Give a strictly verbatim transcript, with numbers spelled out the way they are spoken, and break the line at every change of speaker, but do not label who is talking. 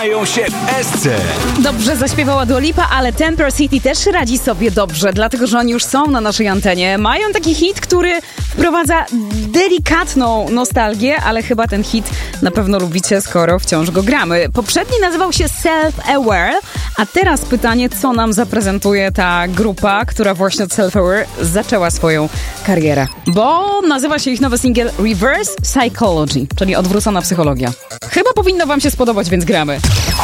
Mają się w Esce.
Dobrze zaśpiewała Dua Lipa, ale Temper City też radzi sobie dobrze, dlatego że oni już są na naszej antenie. Mają taki hit, który wprowadza delikatną nostalgię, ale chyba ten hit na pewno lubicie, skoro wciąż go gramy. Poprzedni nazywał się Self-Aware, a teraz pytanie, co nam zaprezentuje ta grupa, która właśnie od Self-Aware zaczęła swoją karierę. Bo nazywa się ich nowy singiel Reverse Psychology, czyli odwrócona psychologia. Chyba powinno wam się spodobać, więc gramy.